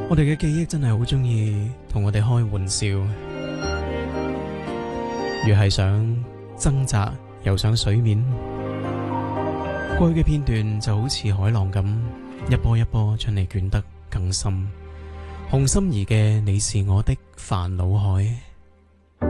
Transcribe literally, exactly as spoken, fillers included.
我哋嘅記憶真係好鍾意同我哋開玩笑，越係想掙扎，游上水面。過去嘅片段就好似海浪咁，一波一波將你捲得更深。紅心儀嘅你是我的煩惱海。